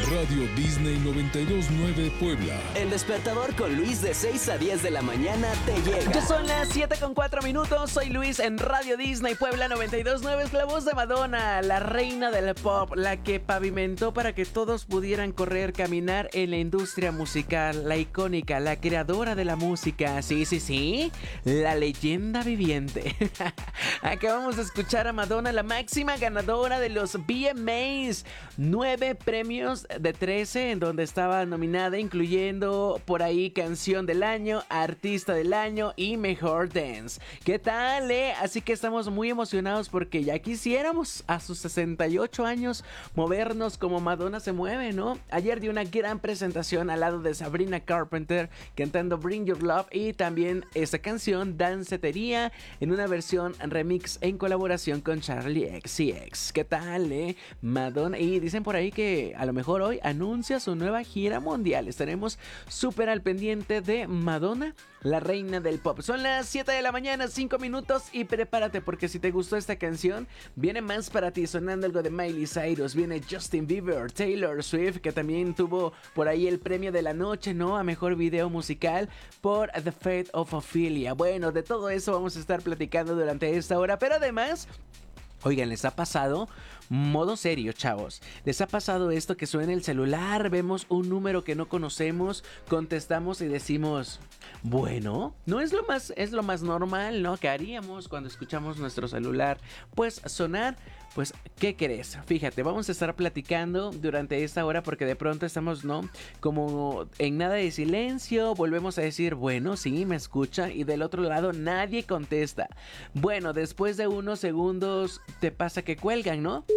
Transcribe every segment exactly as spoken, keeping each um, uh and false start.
Radio Disney noventa y dos punto nueve Puebla. El despertador con Luis de seis a diez de la mañana te llega. Ya son las siete con cuatro minutos. Soy Luis en Radio Disney Puebla noventa y dos punto nueve. Es la voz de Madonna, la reina del pop, la que pavimentó para que todos pudieran correr, caminar en la industria musical. La icónica, la creadora de la música. Sí, sí, sí. La leyenda viviente. Acabamos de escuchar a Madonna, la máxima ganadora de los V M As. Nueve premios de trece en donde estaba nominada, incluyendo por ahí Canción del Año, Artista del Año y Mejor Dance. ¿Qué tal, eh? Así que estamos muy emocionados porque ya quisiéramos a sus sesenta y ocho años movernos como Madonna se mueve, ¿no? Ayer dio una gran presentación al lado de Sabrina Carpenter cantando Bring Your Love y también esta canción Dancetería en una versión remix en colaboración con Charlie X C X. ¿Qué tal, eh? Madonna. Y dicen por ahí que a lo mejor hoy anuncia su nueva gira mundial. Estaremos súper al pendiente de Madonna, la reina del pop. Son las siete de la mañana, cinco minutos y prepárate porque si te gustó esta canción, viene más para ti sonando algo de Miley Cyrus, viene Justin Bieber, Taylor Swift, que también tuvo por ahí el premio de la noche, ¿no? A mejor video musical por The Fate of Ophelia. Bueno, de todo eso vamos a estar platicando durante esta hora, pero además... Oigan, ¿les ha pasado? Modo serio, chavos. ¿Les ha pasado esto que suena el celular? Vemos un número que no conocemos, contestamos y decimos, bueno, no es lo más, es lo más normal, ¿no? ¿Qué haríamos cuando escuchamos nuestro celular? Pues sonar. Pues, ¿qué crees? Fíjate, vamos a estar platicando durante esta hora porque de pronto estamos, ¿no? Como en nada de silencio, volvemos a decir, bueno, sí, me escucha y del otro lado nadie contesta. Bueno, después de unos segundos te pasa que cuelgan, ¿no?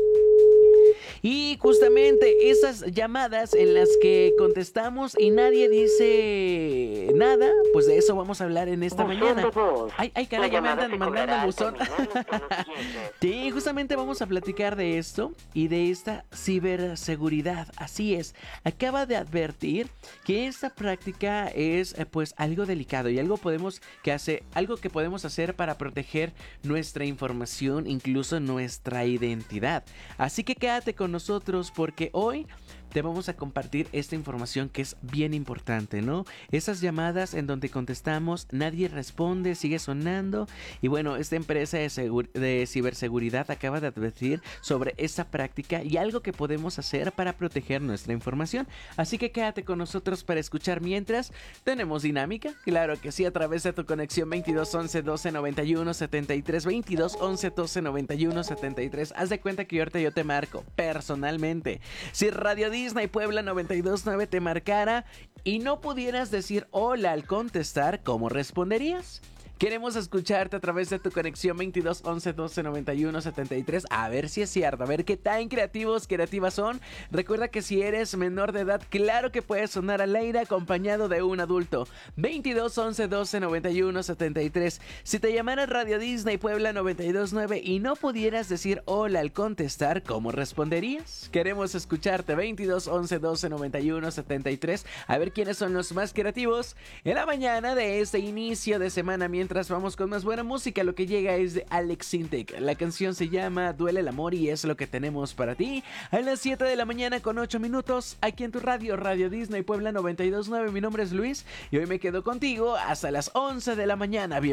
Y justamente esas llamadas en las que contestamos y nadie dice nada, pues de eso vamos a hablar en esta Buzón mañana. de voz. Ay, ay, La caray, ya me llamada andan se mandando cobrará al buzón. terminar los tonos siguientes. Sí, justamente vamos a platicar de esto y de esta ciberseguridad. Así es, acaba de advertir que esta práctica es eh, pues algo delicado y algo podemos que hace, algo que podemos hacer para proteger nuestra información, incluso nuestra identidad. Así que quédate con nosotros porque hoy te vamos a compartir esta información que es bien importante, ¿no? Esas llamadas en donde contestamos, nadie responde, sigue sonando. Y bueno, esta empresa de, segur- de ciberseguridad acaba de advertir sobre esta práctica y algo que podemos hacer para proteger nuestra información. Así que quédate con nosotros para escuchar mientras tenemos dinámica. Claro que sí, a través de tu conexión veintidós once doce noventa y uno setenta y tres, veintidós once doce noventa y uno setenta y tres. Haz de cuenta que ahorita yo te marco personalmente. Si Radio Disney Puebla noventa y dos punto nueve te marcara y no pudieras decir hola al contestar, ¿cómo responderías? Queremos escucharte a través de tu conexión veintidós once doce noventa y uno setenta y tres. A ver si es cierto, a ver qué tan creativos, creativas son. Recuerda que si eres menor de edad, claro que puedes sonar al aire acompañado de un adulto. veintidós once doce noventa y uno setenta y tres. Si te llamara Radio Disney Puebla noventa y dos punto nueve y no pudieras decir hola al contestar, ¿cómo responderías? Queremos escucharte veintidós once doce noventa y uno setenta y tres. A ver quiénes son los más creativos en la mañana de este inicio de semana. Mientras vamos con más buena música, lo que llega es de Alex Sintek. La canción se llama Duele el amor y es lo que tenemos para ti a las siete de la mañana con ocho minutos aquí en tu radio, Radio Disney Puebla noventa y dos punto nueve. Mi nombre es Luis y hoy me quedo contigo hasta las once de la mañana.